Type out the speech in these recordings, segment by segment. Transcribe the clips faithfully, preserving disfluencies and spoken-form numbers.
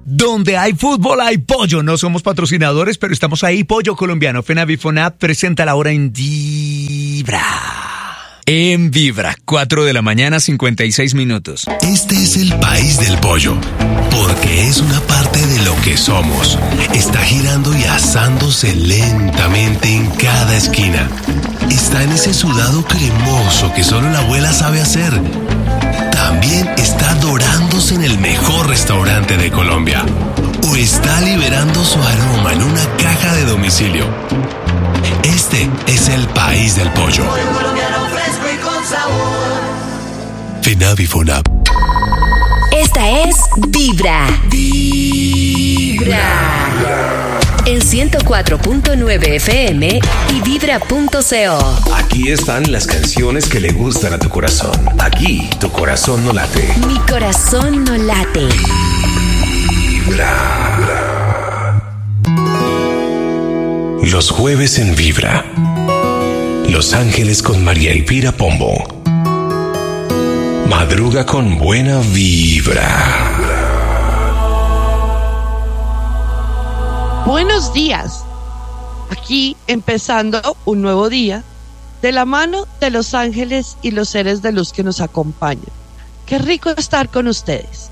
Donde hay fútbol hay pollo. No somos patrocinadores, pero estamos ahí. Pollo colombiano. FENAVIFONAP presenta la hora en Vibra. En Vibra, cuatro de la mañana, cincuenta y seis minutos. Este es el país del pollo, porque es una parte de lo que somos. Está girando y asándose lentamente en cada esquina. Está en ese sudado cremoso que solo la abuela sabe hacer. También está dorándose en el mejor restaurante de Colombia. O está liberando su aroma en una caja de domicilio. Este es el país del pollo. Pollo colombiano fresco y con sabor. FENAVIFONAP. Esta es Vibra. Vibra. En ciento cuatro punto nueve F M y vibra punto co. Aquí están las canciones que le gustan a tu corazón. Aquí tu corazón no late. Mi corazón no late. Vibra. Los jueves en Vibra. Los Ángeles con María Elvira Pombo. Madruga con buena vibra. Buenos días. Aquí empezando un nuevo día de la mano de los ángeles y los seres de luz que nos acompañan. Qué rico estar con ustedes.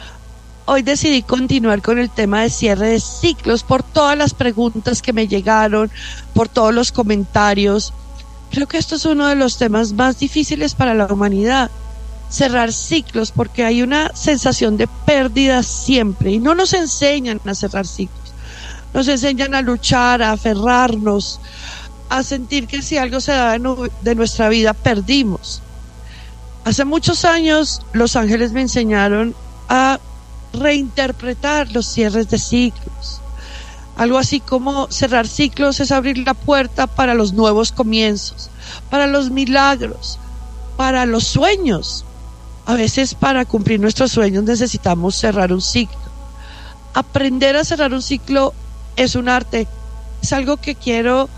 Hoy decidí continuar con el tema de cierre de ciclos por todas las preguntas que me llegaron, por todos los comentarios. Creo que esto es uno de los temas más difíciles para la humanidad. Cerrar ciclos, porque hay una sensación de pérdida siempre y no nos enseñan a cerrar ciclos. Nos enseñan a luchar, a aferrarnos, a sentir que si algo se da de nuestra vida, perdimos. Hace muchos años, los ángeles me enseñaron a reinterpretar los cierres de ciclos. Algo así como cerrar ciclos es abrir la puerta para los nuevos comienzos, para los milagros, para los sueños. A veces para cumplir nuestros sueños necesitamos cerrar un ciclo. Aprender a cerrar un ciclo es un arte, es algo que quiero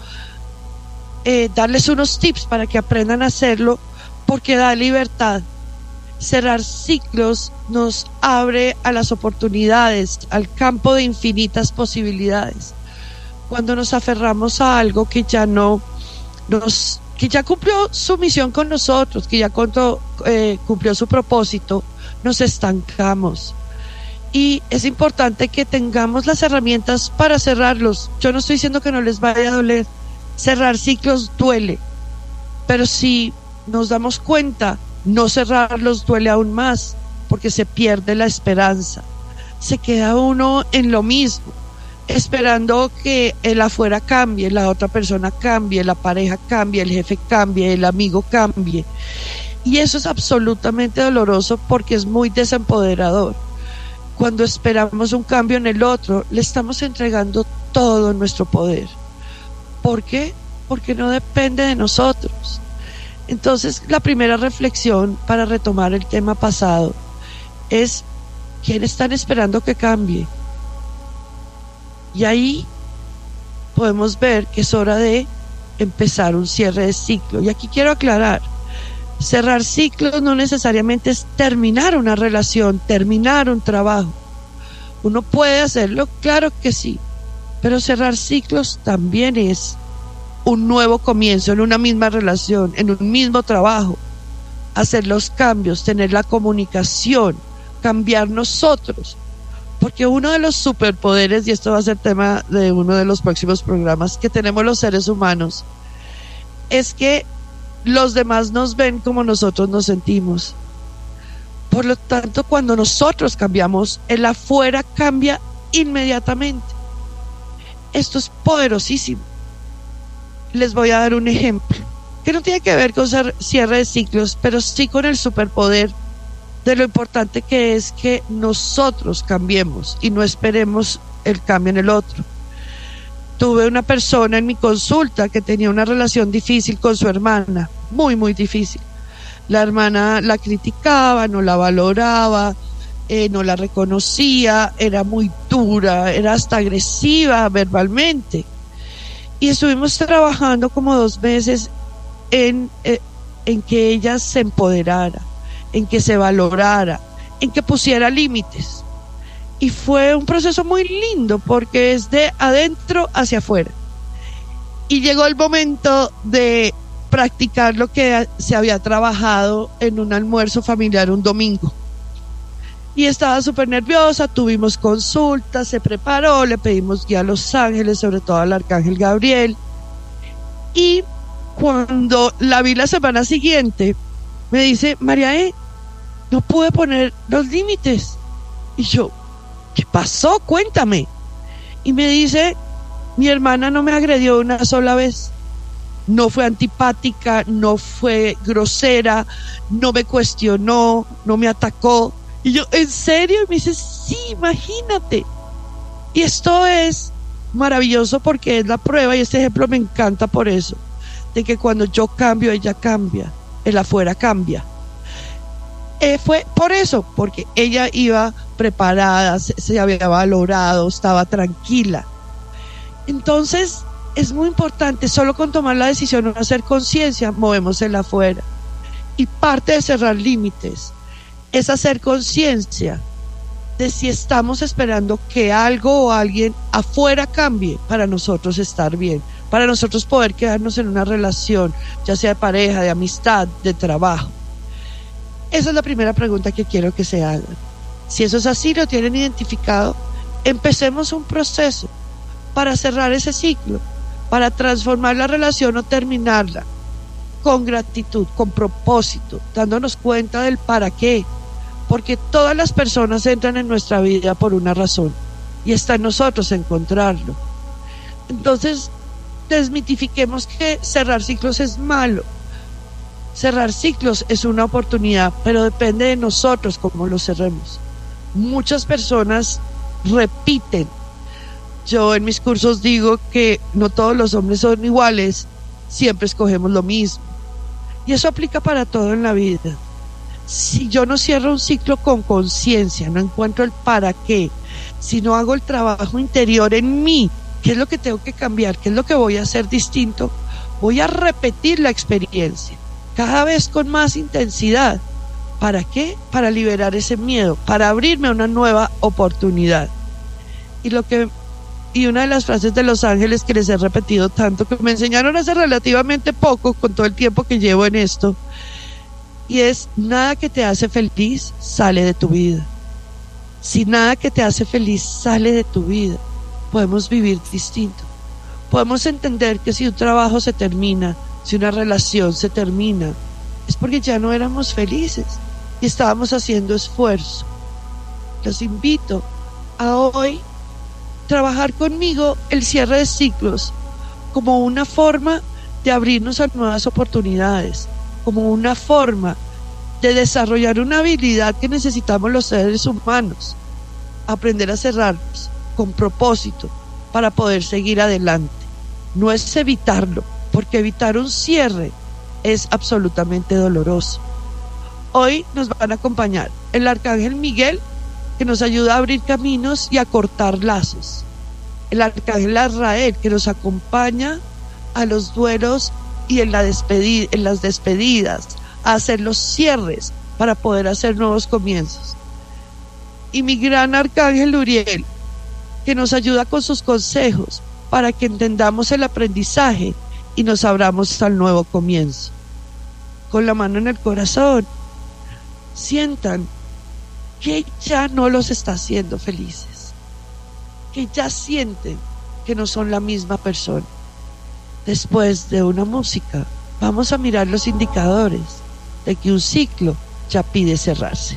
eh, darles unos tips para que aprendan a hacerlo, porque da libertad. Cerrar ciclos nos abre a las oportunidades, al campo de infinitas posibilidades. Cuando nos aferramos a algo que ya no nos, que ya cumplió su misión con nosotros, que ya contó, eh, cumplió su propósito, nos estancamos. Y es importante que tengamos las herramientas para cerrarlos. Yo no estoy diciendo que no les vaya a doler. Cerrar ciclos duele. Pero si nos damos cuenta, no cerrarlos duele aún más, porque se pierde la esperanza. Se queda uno en lo mismo, esperando que el afuera cambie, la otra persona cambie, la pareja cambie, el jefe cambie, el amigo cambie. Y eso es absolutamente doloroso porque es muy desempoderador. Cuando esperamos un cambio en el otro, le estamos entregando todo nuestro poder. ¿Por qué? Porque no depende de nosotros. Entonces, la primera reflexión para retomar el tema pasado es: ¿quién están esperando que cambie? Y ahí podemos ver que es hora de empezar un cierre de ciclo. Y aquí quiero aclarar: cerrar ciclos no necesariamente es terminar una relación, terminar un trabajo. Uno puede hacerlo, claro que sí, pero cerrar ciclos también es un nuevo comienzo en una misma relación, en un mismo trabajo. Hacer los cambios, tener la comunicación, cambiar nosotros. Porque uno de los superpoderes, y esto va a ser tema de uno de los próximos programas que tenemos los seres humanos, es que los demás nos ven como nosotros nos sentimos. Por lo tanto, cuando nosotros cambiamos, el afuera cambia inmediatamente. Esto es poderosísimo. Les voy a dar un ejemplo que no tiene que ver con cierre de ciclos, pero sí con el superpoder de lo importante que es que nosotros cambiemos y no esperemos el cambio en el otro. Tuve una persona en mi consulta que tenía una relación difícil con su hermana, muy, muy difícil. La hermana la criticaba, no la valoraba, eh, no la reconocía, era muy dura, era hasta agresiva verbalmente. Y estuvimos trabajando como dos meses en, eh, en que ella se empoderara, en que se valorara, en que pusiera límites. Y fue un proceso muy lindo porque es de adentro hacia afuera. Y llegó el momento de practicar lo que se había trabajado en un almuerzo familiar un domingo. Y estaba súper nerviosa, tuvimos consultas, se preparó, le pedimos guía a los ángeles, sobre todo al arcángel Gabriel. Y cuando la vi la semana siguiente, me dice, María E., no pude poner los límites. Y yo, ¿qué pasó? Cuéntame. Y me dice, mi hermana no me agredió una sola vez. No fue antipática, no fue grosera, no me cuestionó, no me atacó. Y yo, ¿en serio? Y me dice, sí, imagínate. Y esto es maravilloso porque es la prueba, y este ejemplo me encanta por eso, de que cuando yo cambio, ella cambia, el afuera cambia. Eh, fue por eso, porque ella iba preparada, se, se había valorado, estaba tranquila. Entonces, es muy importante, solo con tomar la decisión o hacer conciencia, movemos el afuera. Y parte de cerrar límites es hacer conciencia de si estamos esperando que algo o alguien afuera cambie para nosotros estar bien, para nosotros poder quedarnos en una relación, ya sea de pareja, de amistad, de trabajo. Esa es la primera pregunta que quiero que se hagan. Si eso es así, lo tienen identificado, empecemos un proceso para cerrar ese ciclo, para transformar la relación o terminarla con gratitud, con propósito, dándonos cuenta del para qué, porque todas las personas entran en nuestra vida por una razón y está en nosotros encontrarlo. Entonces, desmitifiquemos que cerrar ciclos es malo. Cerrar ciclos es una oportunidad, pero depende de nosotros cómo lo cerremos. Muchas personas repiten. Yo en mis cursos digo que no todos los hombres son iguales, siempre escogemos lo mismo. Y eso aplica para todo en la vida. Si yo no cierro un ciclo con conciencia, no encuentro el para qué, si no hago el trabajo interior en mí, qué es lo que tengo que cambiar, qué es lo que voy a hacer distinto, voy a repetir la experiencia, cada vez con más intensidad. ¿Para qué? Para liberar ese miedo, para abrirme a una nueva oportunidad. Y lo que y una de las frases de los ángeles que les he repetido tanto, que me enseñaron hace relativamente poco, con todo el tiempo que llevo en esto, y es: nada que te hace feliz sale de tu vida. Si nada que te hace feliz sale de tu vida, podemos vivir distinto. Podemos entender que si un trabajo se termina, si una relación se termina, es porque ya no éramos felices y estábamos haciendo esfuerzo. Los invito a hoy trabajar conmigo el cierre de ciclos como una forma de abrirnos a nuevas oportunidades, como una forma de desarrollar una habilidad que necesitamos los seres humanos, aprender a cerrarnos con propósito para poder seguir adelante. No es evitarlo, porque evitar un cierre es absolutamente doloroso. Hoy nos van a acompañar el arcángel Miguel, que nos ayuda a abrir caminos y a cortar lazos. El arcángel Azrael, que nos acompaña a los duelos y en, la despedida, en las despedidas, a hacer los cierres para poder hacer nuevos comienzos. Y mi gran arcángel Uriel, que nos ayuda con sus consejos para que entendamos el aprendizaje y nos abramos al nuevo comienzo. Con la mano en el corazón, sientan que ya no los está haciendo felices, que ya sienten que no son la misma persona. Después de una música, vamos a mirar los indicadores de que un ciclo ya pide cerrarse.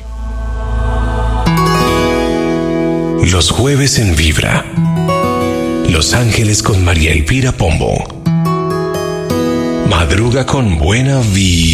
Los jueves en Vibra, Los Ángeles con María Elvira Pombo. Madruga con buena vibra.